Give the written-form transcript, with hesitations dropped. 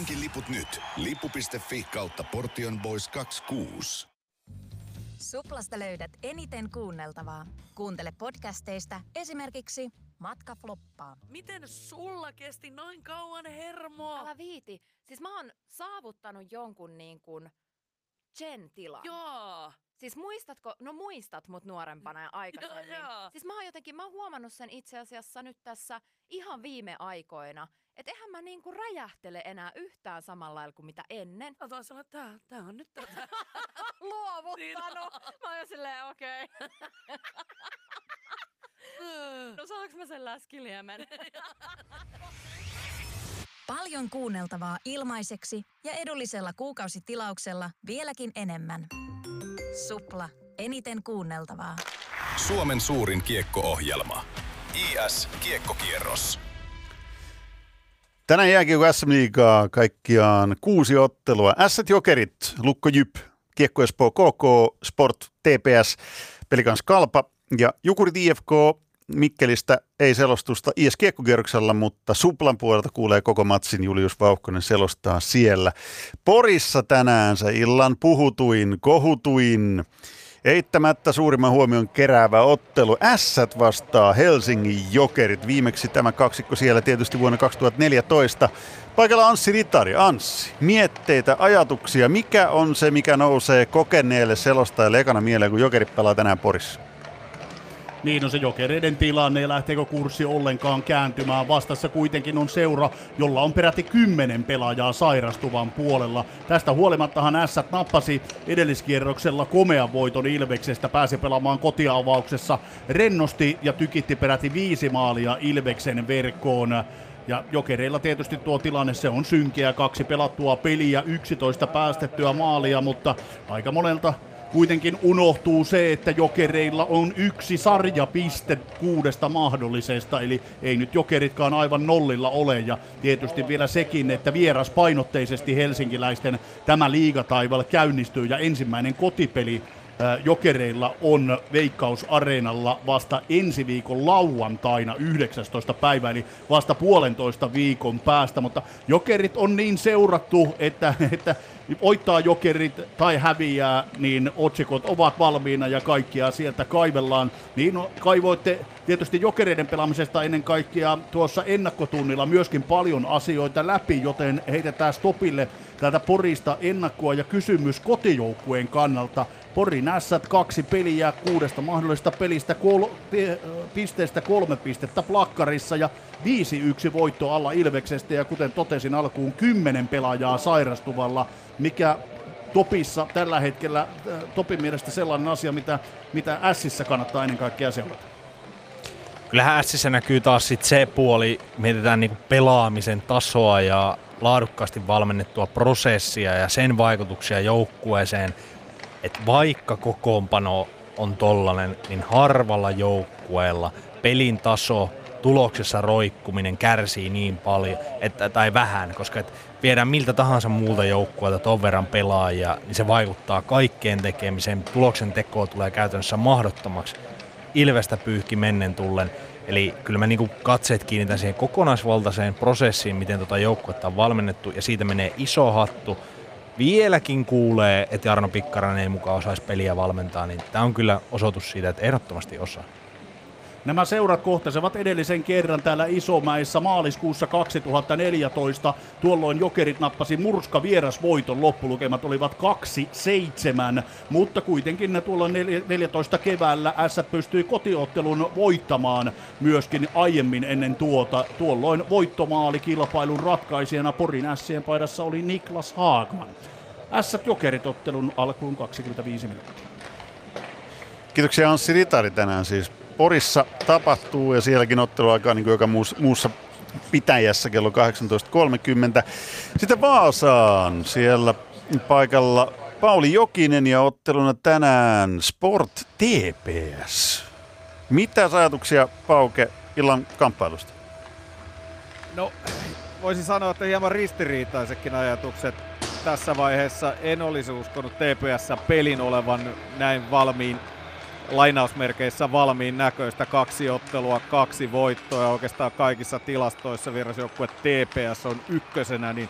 Hanki liput nyt. Lippu.fi/Portion Boys 26. Suplasta löydät eniten kuunneltavaa. Kuuntele podcasteista esimerkiksi Matka floppaa. Miten sulla kesti noin kauan hermo? Älä viiti. Siis mä oon saavuttanut jonkun niin kuin Chen-tilan. Joo. Siis muistatko, no muistat mut nuorempana ja aikaisemmin. Joo. Siis mä oon huomannut sen itse asiassa nyt tässä ihan viime aikoina. Et eihän mä niinku räjähtele enää yhtään samalla lailla kuin mitä ennen. Mä taas sanoa, että tää on nyt tätä. Luovuttanut! Mä oon silleen, okei. No saanko mä sen läskiliemen? Paljon kuunneltavaa ilmaiseksi ja edullisella kuukausitilauksella vieläkin enemmän. Supla. Eniten kuunneltavaa. Suomen suurin kiekko-ohjelma. IS Kiekkokierros. Tänään jääkiekko SM-liigaa kaikkiaan 6 ottelua. Ässät Jokerit, Lukko Jyp, Kiekko Espoo KK, Sport TPS, Pelikans Kalpa ja Jukurit IFK. Mikkelistä ei selostusta IS Kiekkokierroksella, mutta Suplan puolelta kuulee koko matsin. Julius Vauhkonen selostaa siellä. Porissa tänään se illan puhutuin, kohutuin, eittämättä suurimman huomion keräävä ottelu. Ässät vastaa Helsingin Jokerit. Viimeksi tämä kaksikko siellä tietysti vuonna 2014. Paikalla Anssi Ritari. Anssi, mietteitä, ajatuksia. Mikä on se, mikä nousee kokeneelle selostajalle ekana mieleen, kun Jokerit pelaa tänään Porissa? Niin on se Jokereiden tilanne ja lähteekö kurssi ollenkaan kääntymään. Vastassa kuitenkin on seura, jolla on peräti 10 pelaajaa sairastuvan puolella. Tästä huolimattahan Ässät nappasi edelliskierroksella komean voiton Ilveksestä. Pääsi pelaamaan kotiavauksessa rennosti ja tykitti peräti 5 maalia Ilveksen verkkoon. Ja Jokereilla tietysti tuo tilanne, se on synkeä. 2 pelattua peliä, 11 päästettyä maalia, mutta aika monelta kuitenkin unohtuu se, että Jokereilla on 1 sarjapiste 6 mahdollisesta, eli ei nyt Jokeritkaan aivan nollilla ole. Ja tietysti vielä sekin, että vieraspainotteisesti helsinkiläisten tämä liigataival käynnistyy ja ensimmäinen kotipeli Jokereilla on Veikkaus Areenalla vasta ensi viikon lauantaina 19. päivä, eli vasta 1,5 viikon päästä, mutta Jokerit on niin seurattu, että voittaa Jokerit tai häviää, niin otsikot ovat valmiina ja kaikkia sieltä kaivellaan. Niin kaivoitte tietysti Jokereiden pelaamisesta ennen kaikkea tuossa ennakkotunnilla myöskin paljon asioita läpi, joten heitetään stopille täältä Porista ennakkoa ja kysymys kotijoukkueen kannalta. Porin Ässät 2 peliä 6 mahdollisesta pelistä, pisteestä 3 pistettä plakkarissa ja 5-1 voitto alla Ilveksestä ja kuten totesin alkuun 10 pelaajaa sairastuvalla, mikä Topissa tällä hetkellä, Topin mielestä sellainen asia, mitä Ässissä kannattaa ennen kaikkea seurata. Kyllähän Ässissä näkyy taas sit se puoli, mietitään niinku pelaamisen tasoa ja laadukkaasti valmennettua prosessia ja sen vaikutuksia joukkueeseen. Että vaikka kokoonpano on tollanen, niin harvalla joukkueella pelin taso, tuloksessa roikkuminen kärsii niin paljon, tai vähän, koska viedään miltä tahansa muulta joukkueelta ton verran pelaajia, niin se vaikuttaa kaikkeen tekemiseen. Tuloksen tekoa tulee käytännössä mahdottomaksi Ilvestä pyyhki mennen tullen. Eli kyllä mä niinku katseet kiinnitän siihen kokonaisvaltaiseen prosessiin, miten tota joukkuetta on valmennettu, ja siitä menee iso hattu. Vieläkin kuulee, että Jarno Pikkarainen ei mukaan osaisi peliä valmentaa, niin tämä on kyllä osoitus siitä, että ehdottomasti osaa. Nämä seurat kohtasivat edellisen kerran täällä Isomäessä maaliskuussa 2014. Tuolloin Jokerit nappasi murska vierasvoiton, loppulukemat olivat 2-7, mutta kuitenkin tuolla 14 keväällä Ässät pystyi kotiottelun voittamaan myöskin aiemmin ennen tuota. Tuolloin voittomaali kilpailun ratkaisijana Porin Ässien paidassa oli Niklas Haagman. Ässät Jokerit ottelun alkuun 25 minuuttia. Kiitoksia Anssi Ritari tänään siis. Porissa tapahtuu ja sielläkin otteluaikaa niin kuin joka muussa pitäjässä kello 18.30. Sitten Vaasaan siellä paikalla Pauli Jokinen ja otteluna tänään Sport TPS. Mitä ajatuksia, Pauke, illan kamppailusta? No, voisin sanoa, että hieman ristiriitaisetkin ajatukset. Tässä vaiheessa en olisi uskonut TPS-pelin olevan näin valmiin, lainausmerkeissä valmiin näköistä. 2 ottelua, 2 voittoa ja oikeastaan kaikissa tilastoissa vierasjoukkue TPS on ykkösenä, niin